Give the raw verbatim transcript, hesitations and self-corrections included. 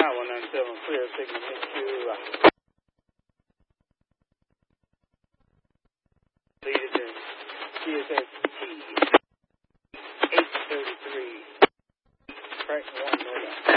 one nine seven, clear signal, meet you. Uh, lead it in C S S T.